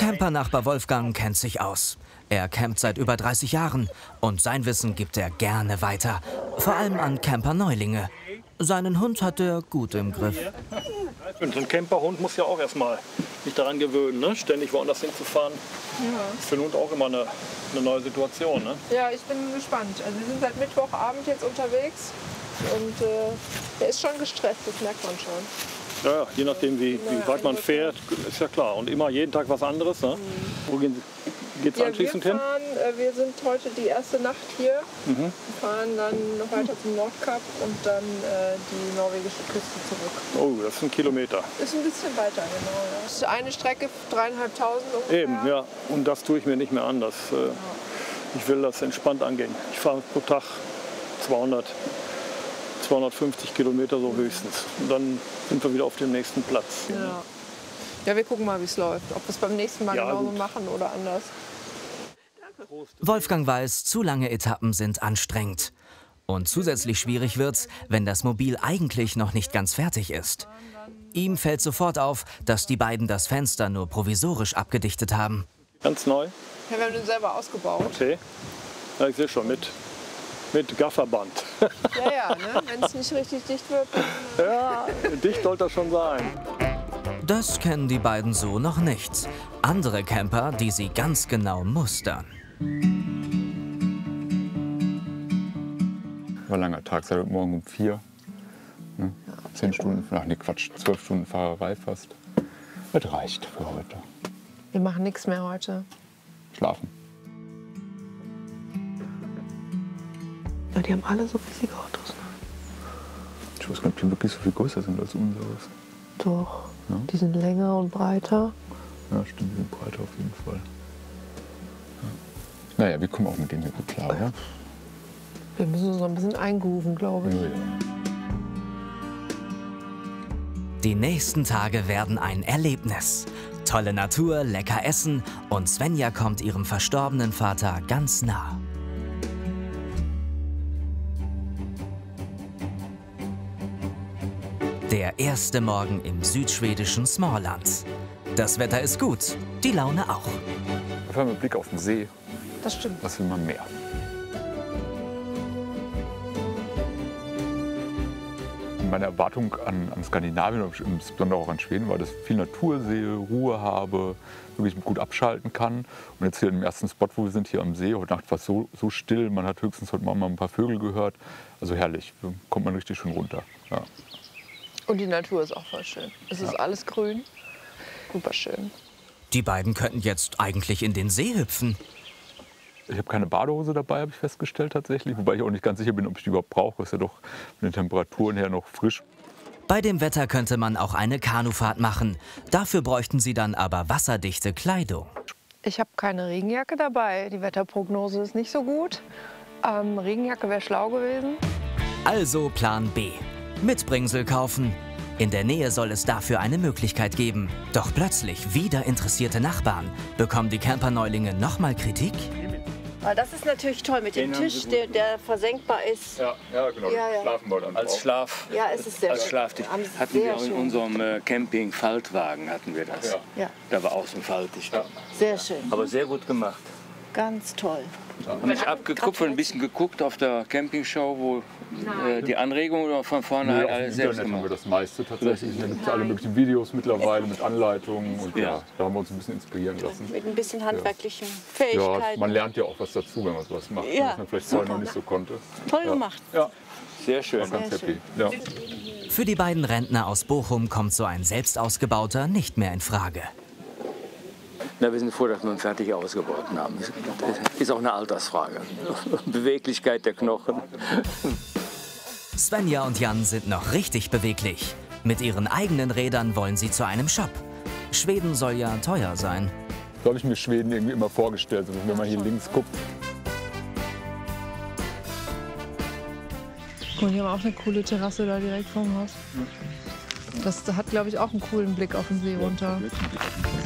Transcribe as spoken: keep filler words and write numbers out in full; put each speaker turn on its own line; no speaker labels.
Campernachbar Wolfgang kennt sich aus. Er campt seit über dreißig Jahren und sein Wissen gibt er gerne weiter. Vor allem an Camperneulinge. Seinen Hund hat er gut im Griff.
So ein Camperhund muss ja auch erstmal sich daran gewöhnen, ne? Ständig woanders hinzufahren.
Ja.
Ist für den Hund auch immer eine, eine neue Situation. Ne?
Ja, ich bin gespannt. Also wir sind seit Mittwochabend jetzt unterwegs und äh, der ist schon gestresst, das merkt man schon.
Ja, je nachdem wie, wie weit man fährt, ist ja klar. Und immer jeden Tag was anderes. Ne? Mhm. Wo gehen geht's
ja,
anschließend
wir
hin?
fahren, äh, wir sind heute die erste Nacht hier.
Mhm.
Wir fahren dann noch weiter zum Nordkap und dann äh, die norwegische Küste zurück.
Oh, das ist ein Kilometer.
Ist ein bisschen weiter, genau. Ja. Das ist eine Strecke dreieinhalbtausend ungefähr.
Eben, ja. Und das tue ich mir nicht mehr an. Das, äh, ich will das entspannt angehen. Ich fahre pro Tag zweihundert, zweihundertfünfzig Kilometer so höchstens. Und dann sind wir wieder auf dem nächsten Platz.
Ja, ja, wir gucken mal, wie es läuft. Ob wir es beim nächsten Mal
Ja,
genauso
gut.
machen oder anders.
Wolfgang weiß, zu lange Etappen sind anstrengend. Und zusätzlich schwierig wird's, wenn das Mobil eigentlich noch nicht ganz fertig ist. Ihm fällt sofort auf, dass die beiden das Fenster nur provisorisch abgedichtet haben.
Ganz neu.
Ja, wir haben den selber ausgebaut.
Okay. Ja, ich sehe schon, mit, mit Gafferband.
Ja, ja, ne? Wenn es nicht richtig dicht wird. Dann,
Ja, dicht sollte das schon sein.
Das kennen die beiden so noch nicht. Andere Camper, die sie ganz genau mustern.
War ein langer Tag, seit heute Morgen um vier. Ne? Zehn Stunden, ach nee, Quatsch, zwölf Stunden Fahrerei fast. Das reicht für heute.
wir machen nichts mehr heute.
Schlafen.
Ja, die haben alle so riesige Autos. Ne?
Ich weiß gar nicht, ob die wirklich so viel größer sind als unseres.
Doch,
Ja.
die sind länger und breiter.
Ja, stimmt, die sind breiter auf jeden Fall. Ja. Naja, wir kommen auch mit denen hier gut klar, oder?
Wir müssen uns noch ein bisschen eingrooven, glaube ich.
Ja, ja.
Die nächsten Tage werden ein Erlebnis. Tolle Natur, lecker Essen und Svenja kommt ihrem verstorbenen Vater ganz nah. Der erste Morgen im südschwedischen Småland. Das Wetter ist gut, die Laune auch.
Auf einmal Blick auf den See.
Das stimmt.
Was will man mehr? Meine Erwartung an, an Skandinavien und insbesondere auch an Schweden war, dass ich viel Natur sehe, Ruhe habe, wirklich gut abschalten kann. Und jetzt hier im ersten Spot, wo wir sind, hier am See, heute Nacht war es so, so still, man hat höchstens heute Morgen mal ein paar Vögel gehört. Also herrlich, da kommt man richtig schön runter. Ja.
Und die Natur ist auch voll schön. Es ist alles grün. Super schön.
Die beiden könnten jetzt eigentlich in den See hüpfen.
Ich habe keine Badehose dabei, habe ich festgestellt tatsächlich. Wobei ich auch nicht ganz sicher bin, ob ich die überhaupt brauche. Ist ja doch von den Temperaturen her noch frisch.
Bei dem Wetter könnte man auch eine Kanufahrt machen. Dafür bräuchten sie dann aber wasserdichte Kleidung.
Ich habe keine Regenjacke dabei. Die Wetterprognose ist nicht so gut. Ähm, Regenjacke wäre schlau gewesen.
Also Plan B. Mitbringsel kaufen. In der Nähe soll es dafür eine Möglichkeit geben. Doch plötzlich wieder interessierte Nachbarn. Bekommen die Camperneulinge nochmal Kritik?
Das ist natürlich toll mit dem Tisch, der, der versenkbar ist.
Ja, ja genau.
Ja, ja.
Schlafen wir dann
Als
drauf.
Schlaf,
Ja, es ist sehr
als
schön.
Schlaftisch
Haben Sie
hatten
sehr
wir auch in
schön.
unserem äh, Camping-Faltwagen hatten wir das.
Ja.
Ja,
Da war außen faltig.
Ja.
sehr schön.
Aber sehr gut gemacht.
Ganz toll.
Habe ich abgeguckt und ein bisschen geguckt auf der Campingshow, wo äh, die Anregungen von vorne
Nee,
halt
auf dem
alles selbst
Internet haben wir
gemacht.
das meiste tatsächlich. Da gibt es alle möglichen Videos mittlerweile mit Anleitungen. Und ja.
Ja.
da haben wir uns ein bisschen inspirieren lassen.
Mit ein bisschen handwerklichen
Ja,
Fähigkeiten.
man lernt ja auch was dazu, wenn man sowas macht,
Ja,
was man vielleicht vorher noch nicht so konnte.
Toll
Ja.
gemacht.
Ja,
Sehr schön.
ganz
Sehr
happy. Ja.
Für die beiden Rentner aus Bochum kommt so ein selbst ausgebauter nicht mehr in Frage.
Na, wir sind froh, dass wir einen fertig ausgebauten haben. Das ist auch eine Altersfrage. Beweglichkeit der Knochen.
Svenja und Jan sind noch richtig beweglich. Mit ihren eigenen Rädern wollen sie zu einem Shop. Schweden soll ja teuer sein.
So habe ich mir Schweden irgendwie immer vorgestellt, also wenn man hier links guckt.
Und hier haben wir auch eine coole Terrasse da direkt vorm Haus. Das hat, glaube ich, auch einen coolen Blick auf den See runter.
Jetzt ein Blick auf den